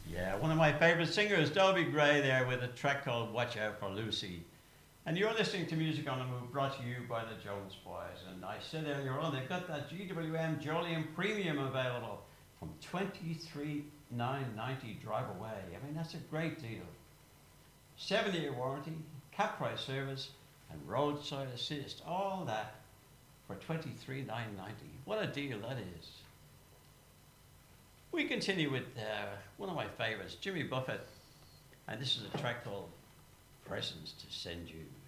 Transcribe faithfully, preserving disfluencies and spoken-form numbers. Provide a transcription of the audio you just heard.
Yeah, one of my favourite singers, Dobie Gray, there with a track called Watch Out for Lucy. And you're listening to Music on the Move, brought to you by the Jones Boys. And I said earlier on, they've got that G W M Jolyon Premium available from twenty-three thousand nine hundred ninety dollars drive away. I mean, that's a great deal. Seven-year warranty, cap price service, and roadside assist. All that for twenty-three thousand nine hundred ninety dollars. What a deal that is. We continue with uh, one of my favourites, Jimmy Buffett. And this is a track called Presents to Send You.